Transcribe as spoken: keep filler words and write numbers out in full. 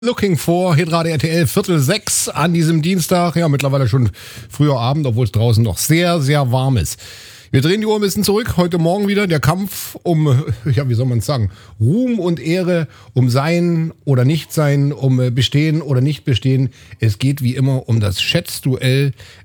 Looking for Hitradio R T L Viertel sechs an diesem Dienstag. Ja, mittlerweile schon früher Abend, obwohl es draußen noch sehr, sehr warm ist. Wir drehen die Uhr ein bisschen zurück. Heute Morgen wieder der Kampf um, ja, wie soll man es sagen, Ruhm und Ehre, um Sein oder Nicht-Sein, um Bestehen oder Nicht-Bestehen. Es geht wie immer um das Schätzduell.